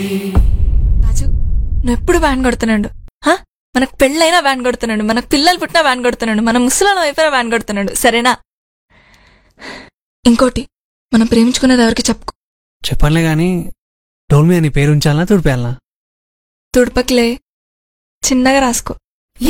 రాజు నువ్వు ఎప్పుడు వ్యాన్ కొడుతున్నాడు. మనకు పెళ్ళైనా వ్యాన్ కొడుతున్నాడు, మనకు పిల్లలు పుట్టినా వ్యాన్ కొడుతున్నాడు, మన ముసలాళ్ళం అయిపోయినా వ్యాన్ కొడుతున్నాడు. సరేనా? ఇంకోటి, మనం ప్రేమించుకునేది ఎవరికి చెప్పుకో. చెప్పనులే గాని డోల్ మీద నీ పేరు ఉంచాలనా తుడిపేయాలనా? తుడపకిలే, చిన్నగా రాసుకో.